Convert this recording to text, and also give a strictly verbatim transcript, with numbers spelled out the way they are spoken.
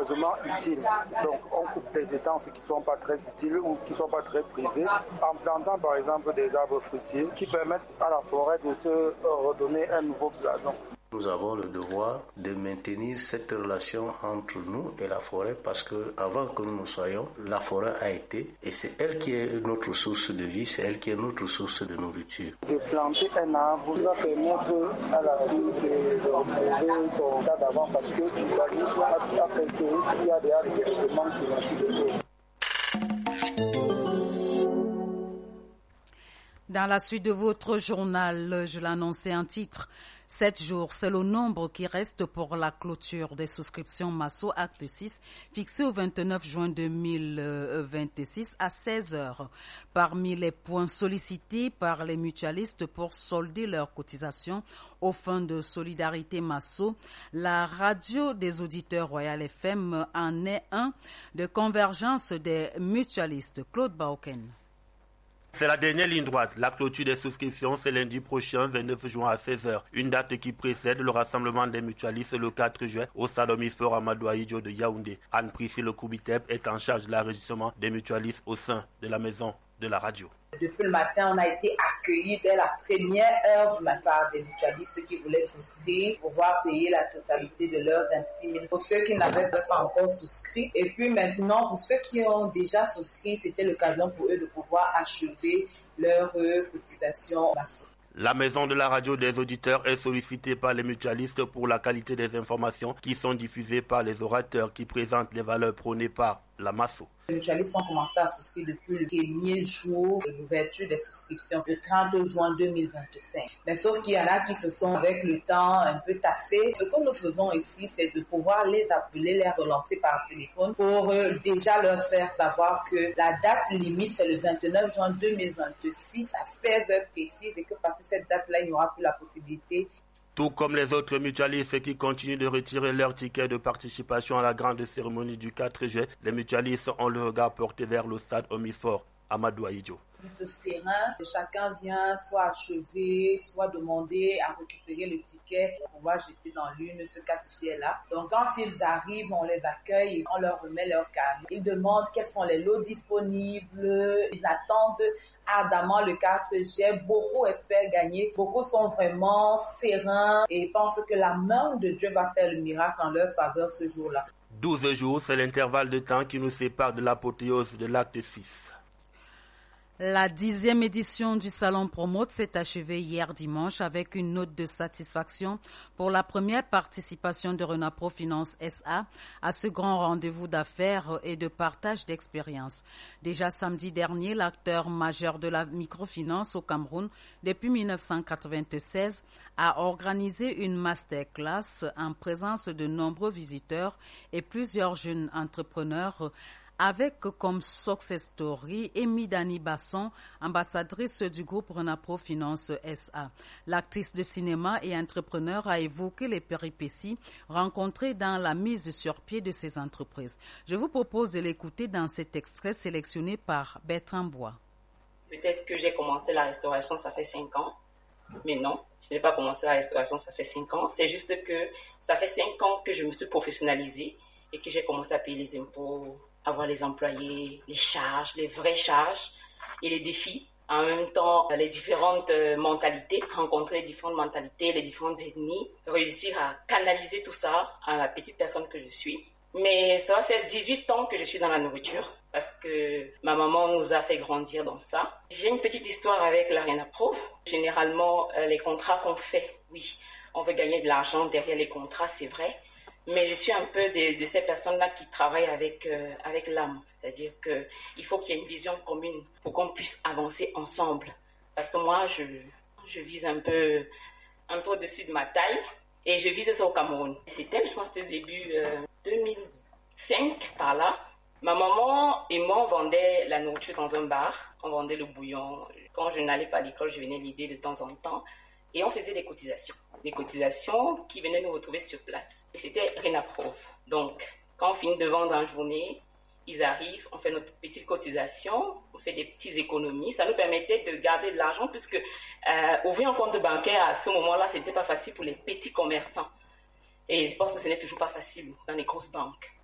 malheureusement utiles. Donc on coupe des essences qui ne sont pas très utiles ou qui ne sont pas très prisées, en plantant par exemple des arbres fruitiers qui permettent à la forêt de se redonner un nouveau blason. Nous avons le devoir de maintenir cette relation entre nous et la forêt parce que avant que nous ne soyons, la forêt a été et c'est elle qui est notre source de vie, c'est elle qui est notre source de nourriture. De planter un arbre doit permettre à la vie de retrouver son état d'avant parce que l'urbanisme a fait qu'il y a des dérèglements climatiques. Dans la suite de votre journal, je l'annonçais en titre. Sept jours, c'est le nombre qui reste pour la clôture des souscriptions Masso Acte six, fixé au vingt-neuf juin deux mille vingt-six à seize heures. Parmi les points sollicités par les mutualistes pour solder leurs cotisations au Fonds de solidarité Masso, la radio des auditeurs Royal F M en est un de convergence des mutualistes. Claude Bauken. C'est la dernière ligne droite. La clôture des souscriptions, c'est lundi prochain, vingt-neuf juin à seize heures. Une date qui précède le rassemblement des mutualistes le quatre juin au stade Omnisport Amadou Ahidjo de Yaoundé. Anne-Priscille Koubitep est en charge de l'enregistrement des mutualistes au sein de la maison de la radio. Depuis le matin, on a été accueillis dès la première heure du matin par des mutualistes qui voulaient souscrire pour pouvoir payer la totalité de leurs vingt-six mille. Pour ceux qui n'avaient pas encore souscrit. Et puis maintenant, pour ceux qui ont déjà souscrit, c'était l'occasion pour eux de pouvoir achever leur cotisation Masso. La maison de la radio des auditeurs est sollicitée par les mutualistes pour la qualité des informations qui sont diffusées par les orateurs qui présentent les valeurs prônées par la Masso. Les mutualistes ont commencé à souscrire depuis le premier jour de l'ouverture des souscriptions, le trente juin deux mille vingt-cinq. Mais sauf qu'il y en a qui se sont avec le temps un peu tassés. Ce que nous faisons ici, c'est de pouvoir les appeler, les relancer par téléphone pour euh, déjà leur faire savoir que la date limite, c'est le vingt-neuf juin deux mille vingt-six à seize heures précises et que passé cette date-là, il n'y aura plus la possibilité. Tout comme les autres mutualistes qui continuent de retirer leur ticket de participation à la grande cérémonie du quatre juin, les mutualistes ont le regard porté vers le stade Omnisport Amadou Ahidjo. Plutôt serein, chacun vient soit achever, soit demander à récupérer le ticket pour pouvoir jeter dans l'une ce quatre G là. Donc quand ils arrivent, on les accueille, on leur remet leur carnet. Ils demandent quels sont les lots disponibles, ils attendent ardemment le quatre G. Beaucoup espèrent gagner, beaucoup sont vraiment sereins et pensent que la main de Dieu va faire le miracle en leur faveur ce jour-là. douze jours, c'est l'intervalle de temps qui nous sépare de l'apothéose de l'acte six. La dixième édition du Salon Promote s'est achevée hier dimanche avec une note de satisfaction pour la première participation de Renapro Finance S A à ce grand rendez-vous d'affaires et de partage d'expériences. Déjà samedi dernier, l'acteur majeur de la microfinance au Cameroun depuis mille neuf cent quatre-vingt-seize a organisé une masterclass en présence de nombreux visiteurs et plusieurs jeunes entrepreneurs avec comme success story Amy Dani Basson, ambassadrice du groupe Renapro Finance S A. L'actrice de cinéma et entrepreneur a évoqué les péripéties rencontrées dans la mise sur pied de ces entreprises. Je vous propose de l'écouter dans cet extrait sélectionné par Bertrand Bois. Peut-être que j'ai commencé la restauration, ça fait cinq ans, mais non, je n'ai pas commencé la restauration, ça fait cinq ans. C'est juste que ça fait cinq ans que je me suis professionnalisée et que j'ai commencé à payer les impôts, avoir les employés, les charges, les vraies charges et les défis. En même temps, les différentes mentalités, rencontrer les différentes mentalités, les différentes ethnies, réussir à canaliser tout ça à la petite personne que je suis. Mais ça va faire dix-huit ans que je suis dans la nourriture parce que ma maman nous a fait grandir dans ça. J'ai une petite histoire avec la Renapro. Généralement, les contrats qu'on fait, oui, on veut gagner de l'argent derrière les contrats, c'est vrai. Mais je suis un peu de, de ces personnes-là qui travaillent avec, euh, avec l'âme. C'est-à-dire qu'il faut qu'il y ait une vision commune pour qu'on puisse avancer ensemble. Parce que moi, je, je vise un peu, un peu au-dessus de ma taille et je vise ça au Cameroun. C'était, je pense, c'était début euh, deux mille cinq, par là. Ma maman et moi, on vendait la nourriture dans un bar. On vendait le bouillon. Quand je n'allais pas à l'école, je venais l'aider de temps en temps. Et on faisait des cotisations. Des cotisations qui venaient nous retrouver sur place. Et c'était Renapro. Donc, quand on finit de vendre en journée, ils arrivent, on fait notre petite cotisation, on fait des petites économies. Ça nous permettait de garder de l'argent puisque euh, ouvrir un compte bancaire à ce moment-là, ce n'était pas facile pour les petits commerçants. Et je pense que ce n'est toujours pas facile dans les grosses banques.